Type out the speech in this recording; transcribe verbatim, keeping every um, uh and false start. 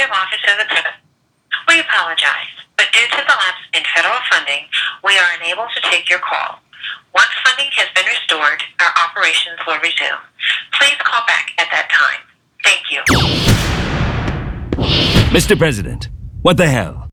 Executive Office of the President. We apologize, but due to the lapse in federal funding, we are unable to take your call. Once funding has been restored, our operations will resume. Please call back at that time. Thank you. Mister President, what the hell?